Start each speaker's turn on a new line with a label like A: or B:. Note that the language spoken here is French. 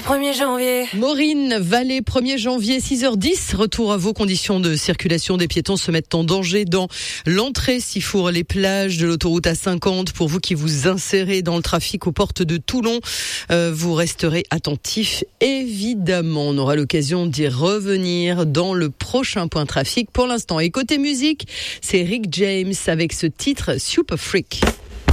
A: 1er janvier.
B: Maureen Vallée, 1er janvier, 6h10. Retour à vos conditions de circulation. Des piétons se mettent en danger dans l'entrée Sifour-les-Plages de l'autoroute A50. Pour vous qui vous insérez dans le trafic aux portes de Toulon, vous resterez attentifs. Évidemment, on aura l'occasion d'y revenir dans le prochain point trafic. Pour l'instant, et côté musique, c'est Rick James avec ce titre Super Freak.